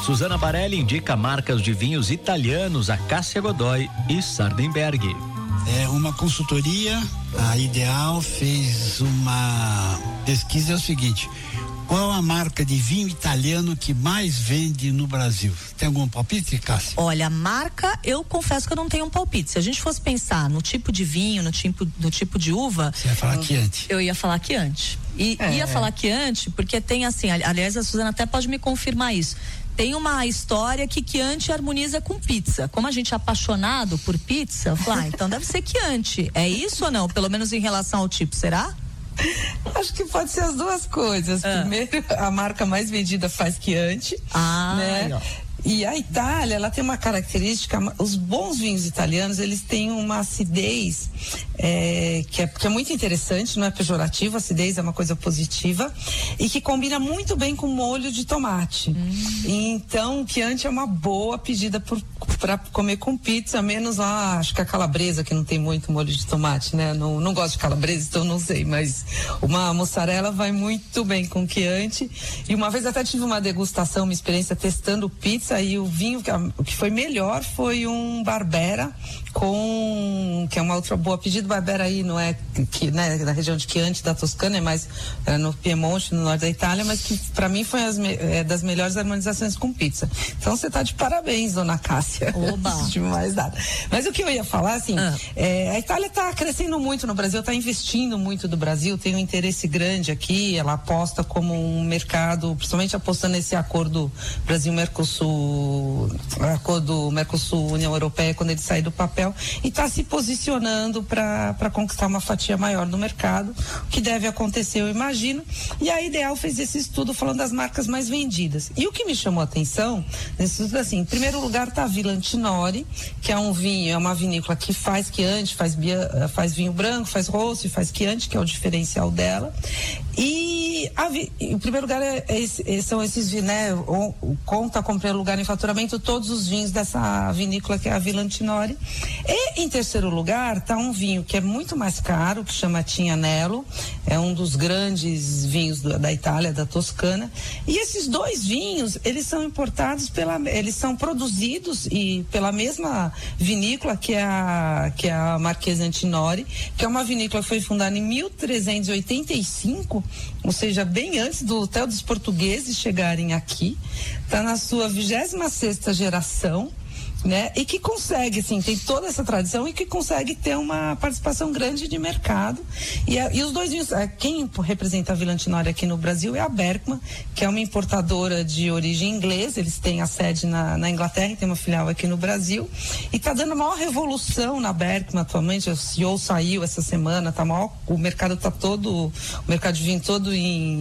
Suzana Barelli indica marcas de vinhos italianos, Acácia Godoy e Sardenberg. É uma consultoria, a Ideal fez uma pesquisa, é o seguinte: qual a marca de vinho italiano que mais vende no Brasil? Tem algum palpite, Cássia? Olha, a marca, eu confesso que eu não tenho um palpite. Se a gente fosse pensar no tipo de vinho, no tipo de uva... Você ia falar Chianti. Eu ia falar Chianti. Ia falar Chianti porque tem assim, aliás, a Suzana até pode me confirmar isso. Tem uma história que Chianti harmoniza com pizza. Como a gente é apaixonado por pizza, eu falo, então deve ser Chianti. É isso ou não? Pelo menos em relação ao tipo, será? Acho que pode ser as duas coisas. Primeiro, a marca mais vendida faz Chianti, né? Legal. E a Itália, ela tem uma característica, os bons vinhos italianos, eles têm uma acidez que é muito interessante, não é pejorativo, a acidez é uma coisa positiva e que combina muito bem com molho de tomate. Então, Chianti é uma boa pedida para comer com pizza, menos lá, acho que a calabresa, que não tem muito molho de tomate, né? Não gosto de calabresa, então não sei, mas uma mussarela vai muito bem com Chianti. E uma vez até tive uma degustação, uma experiência testando pizza, e o vinho que foi melhor foi um Barbera que é uma outra boa pedida. Barbera aí não é né, na região de Chianti, da Toscana, é mais no Piemonte, no norte da Itália, mas que para mim foi das melhores harmonizações com pizza. Então você tá de parabéns, dona Cássia. Oba! Não tive mais nada. Mas o que eu ia falar, assim, a Itália tá crescendo muito no Brasil, tá investindo muito do Brasil, tem um interesse grande aqui, ela aposta como um mercado, principalmente apostando nesse acordo Brasil-Mercosul, acordo Mercosul-União Europeia, quando ele sair do papel, e está se posicionando para conquistar uma fatia maior do mercado, o que deve acontecer, eu imagino. E a Ideal fez esse estudo falando das marcas mais vendidas. E o que me chamou a atenção nesse estudo, assim, em primeiro lugar está a Villa Antinori, que é um vinho, é uma vinícola que faz Chianti, faz vinho branco, faz rosso e faz Chianti, que é o diferencial dela. E em primeiro lugar são esses vinhos, né? Conta como primeiro lugar em faturamento todos os vinhos dessa vinícola que é a Villa Antinori. E em terceiro lugar está um vinho que é muito mais caro, que chama Tignanello, é um dos grandes vinhos da Itália, da Toscana. E esses dois vinhos, eles são importados eles são produzidos pela mesma vinícola que é a Marchese Antinori, que é uma vinícola que foi fundada em 1385, ou seja, bem antes até dos portugueses chegarem aqui. Está na sua 26ª geração, né? E que consegue, assim, tem toda essa tradição e que consegue ter uma participação grande de mercado. E os dois vinhos, quem representa a Villa Antinori aqui no Brasil é a Berkman, que é uma importadora de origem inglesa. Eles têm a sede na Inglaterra e tem uma filial aqui no Brasil. E tá dando a maior revolução na Berkman atualmente. O CEO saiu essa semana, o mercado de vinho todo em